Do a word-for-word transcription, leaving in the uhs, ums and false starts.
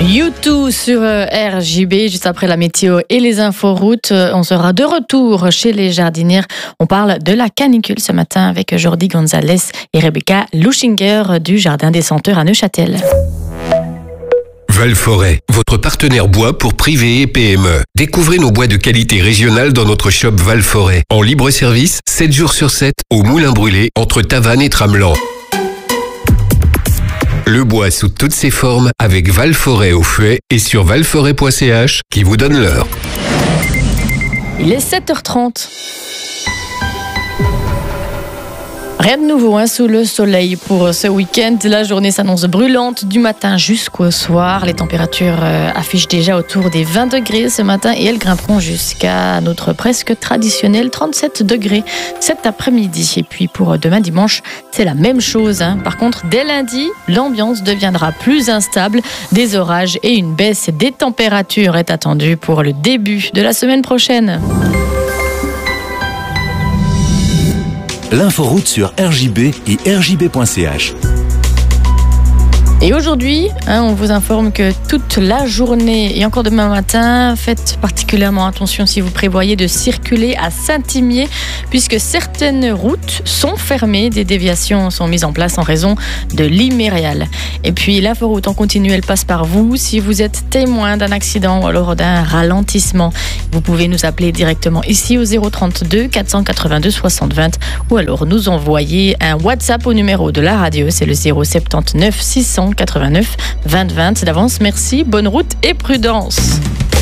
U deux sur R J B, juste après la météo et les inforoutes. On sera de retour chez les jardinières. On parle de la canicule ce matin avec Jordi Gonzalez et Rebecca Luschinger du Jardin des Senteurs à Neuchâtel. Valforêt, votre partenaire bois pour privés et P M E. Découvrez nos bois de qualité régionale dans notre shop Valforêt. En libre service, sept jours sur sept, au Moulin Brûlé, entre Tavannes et Tramelan. Le bois sous toutes ses formes avec Valforêt au fouet et sur valforêt point c h qui vous donne l'heure. Il est sept heures trente. Rien de nouveau hein, sous le soleil pour ce week-end. La journée s'annonce brûlante du matin jusqu'au soir. Les températures euh, affichent déjà autour des vingt degrés ce matin et elles grimperont jusqu'à notre presque traditionnel trente-sept degrés cet après-midi. Et puis pour demain dimanche, c'est la même chose. Hein. Par contre, dès lundi, l'ambiance deviendra plus instable. Des orages et une baisse des températures est attendue pour le début de la semaine prochaine. L'inforoute sur R J B et R J B point c h. Et aujourd'hui, hein, on vous informe que toute la journée et encore demain matin, faites particulièrement attention si vous prévoyez de circuler à Saint-Imier, puisque certaines routes sont fermées, des déviations sont mises en place en raison de l'Imérial. Et puis l'inforoute en continu, elle passe par vous si vous êtes témoin d'un accident ou alors d'un ralentissement. Vous pouvez nous appeler directement ici au zéro trente-deux quatre cent quatre-vingt-deux soixante vingt ou alors nous envoyer un WhatsApp au numéro de la radio, c'est le zéro soixante-dix-neuf six cent quatre-vingt-neuf vingt vingt. D'avance, merci, bonne route et prudence.